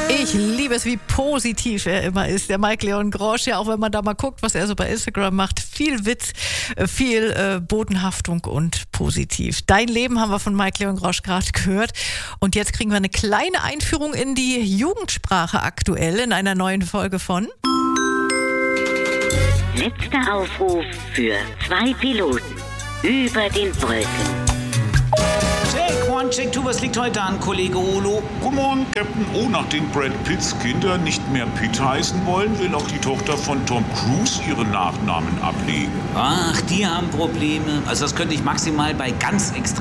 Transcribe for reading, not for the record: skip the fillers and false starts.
Ich liebe es, wie positiv er immer ist, der Mike Leon Grosch. Ja, auch wenn man da mal guckt, was er so bei Instagram macht. Viel Witz, viel Bodenhaftung und positiv. Dein Leben haben wir von Mike Leon Grosch gerade gehört. Und jetzt kriegen wir eine kleine Einführung in die Jugendsprache aktuell in einer neuen Folge von... Letzter Aufruf für 2 Piloten über den Brücken. Check, 1, check 2, was liegt heute an, Kollege Olo? Guten Morgen, Captain. Oh, nachdem Brad Pitts Kinder nicht mehr Pitt heißen wollen, will auch die Tochter von Tom Cruise ihren Nachnamen ablegen. Ach, die haben Probleme. Also das könnte ich maximal bei ganz extrem